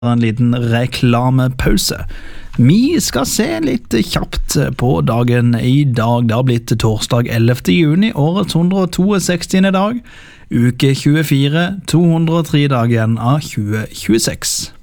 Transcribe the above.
en liten reklamepause. Vi skal se litt kjapt på dagen i dag. Det har blitt torsdag 11. juni, årets 162. dag, uke 24, 203 dager igjen av 2026.